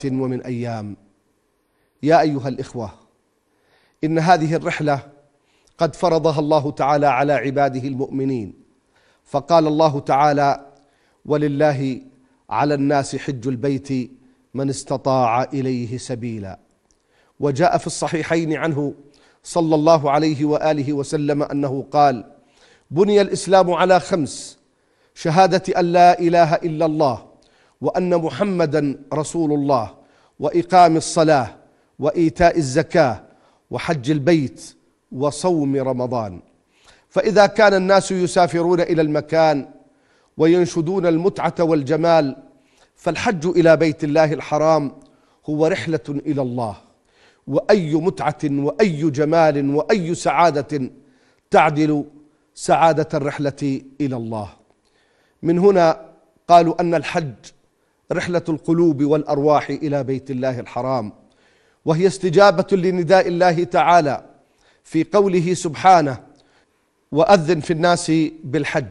ومن أيام. يا أيها الإخوة، إن هذه الرحلة قد فرضها الله تعالى على عباده المؤمنين، فقال الله تعالى: ولله على الناس حج البيت من استطاع إليه سبيلا. وجاء في الصحيحين عنه صلى الله عليه وآله وسلم أنه قال: بني الإسلام على 5: شهادة أن لا إله إلا الله وأن محمدا رسول الله، وإقام الصلاة، وإيتاء الزكاة، وحج البيت، وصوم رمضان. فإذا كان الناس يسافرون إلى المكان وينشدون المتعة والجمال، فالحج إلى بيت الله الحرام هو رحلة إلى الله، وأي متعة وأي جمال وأي سعادة تعدل سعادة الرحلة إلى الله. من هنا قالوا أن الحج رحلة القلوب والأرواح إلى بيت الله الحرام، وهي استجابة لنداء الله تعالى في قوله سبحانه: وأذن في الناس بالحج،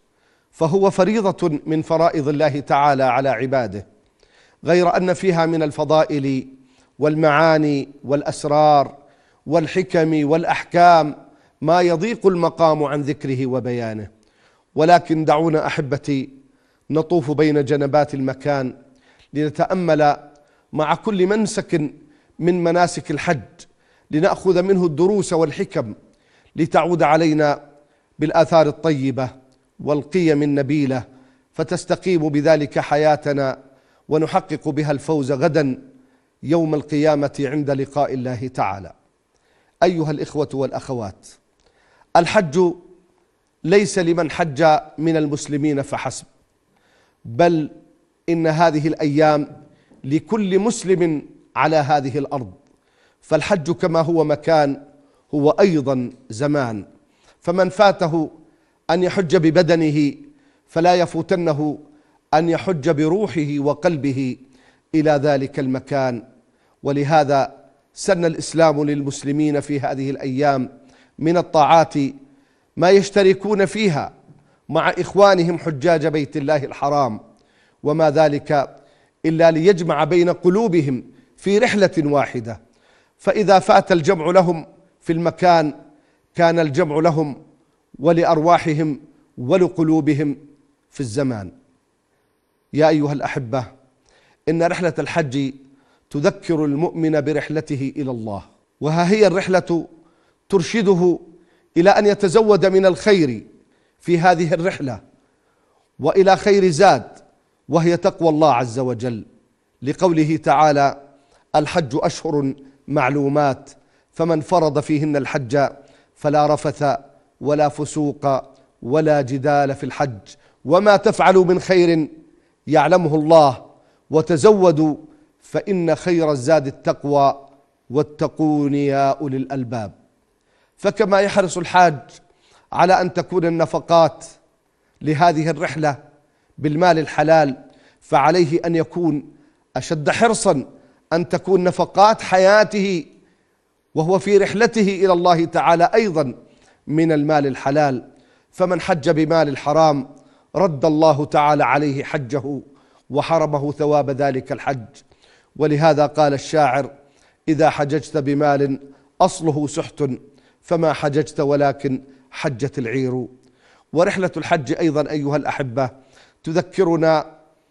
فهو فريضة من فرائض الله تعالى على عباده، غير أن فيها من الفضائل والمعاني والأسرار والحكم والأحكام ما يضيق المقام عن ذكره وبيانه. ولكن دعونا أحبتي نطوف بين جنبات المكان لنتأمل مع كل منسك من مناسك الحج، لنأخذ منه الدروس والحكم لتعود علينا بالآثار الطيبة والقيم النبيلة، فتستقيم بذلك حياتنا ونحقق بها الفوز غدا يوم القيامة عند لقاء الله تعالى. أيها الإخوة والأخوات، الحج ليس لمن حج من المسلمين فحسب، بل إن هذه الأيام لكل مسلم على هذه الأرض، فالحج كما هو مكان هو أيضا زمان، فمن فاته أن يحج ببدنه فلا يفوتنه أن يحج بروحه وقلبه إلى ذلك المكان. ولهذا سن الإسلام للمسلمين في هذه الأيام من الطاعات ما يشتركون فيها مع إخوانهم حجاج بيت الله الحرام، وما ذلك إلا ليجمع بين قلوبهم في رحلة واحدة. فإذا فات الجمع لهم في المكان كان الجمع لهم ولأرواحهم ولقلوبهم في الزمان. يا أيها الأحبة، إن رحلة الحج تذكر المؤمن برحلته إلى الله، وها هي الرحلة ترشده إلى أن يتزود من الخير في هذه الرحلة وإلى خير زاد، وهي تقوى الله عز وجل، لقوله تعالى: الحج أشهر معلومات، فمن فرض فيهن الحج فلا رفث ولا فسوق ولا جدال في الحج، وما تفعلوا من خير يعلمه الله، وتزودوا فإن خير الزاد التقوى، واتقون يا أولي الألباب. فكما يحرص الحاج على أن تكون النفقات لهذه الرحلة بالمال الحلال، فعليه أن يكون أشد حرصا أن تكون نفقات حياته وهو في رحلته إلى الله تعالى أيضا من المال الحلال. فمن حج بمال الحرام رد الله تعالى عليه حجه وحرمه ثواب ذلك الحج. ولهذا قال الشاعر: إذا حججت بمال أصله سحت، فما حججت ولكن حجت العير. ورحلة الحج أيضا أيها الأحبة تذكرنا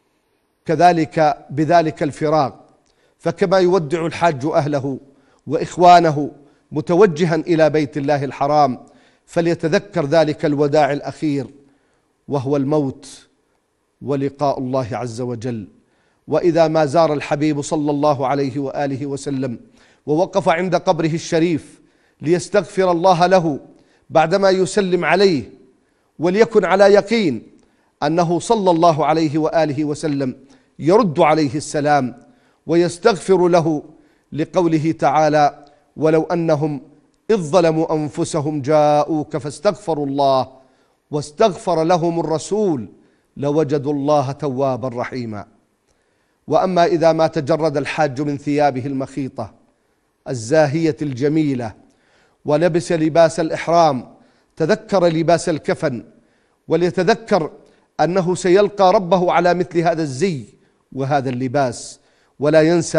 كذلك بذلك الفراق، فكما يودع الحاج أهله وإخوانه متوجها إلى بيت الله الحرام، فليتذكر ذلك الوداع الأخير وهو الموت ولقاء الله عز وجل. وإذا ما زار الحبيب صلى الله عليه وآله وسلم ووقف عند قبره الشريف ليستغفر الله له بعدما يسلم عليه، وليكن على يقين أنه صلى الله عليه وآله وسلم يرد عليه السلام ويستغفر له، لقوله تعالى: ولو أنهم إذ ظلموا أنفسهم جاءوك فاستغفروا الله واستغفر لهم الرسول لوجدوا الله توابا رحيما. وأما إذا ما تجرد الحاج من ثيابه المخيطة الزاهية الجميلة ولبس لباس الإحرام، تذكر لباس الكفن، وليتذكر أنه سيلقى ربه على مثل هذا الزي وهذا اللباس، ولا ينسى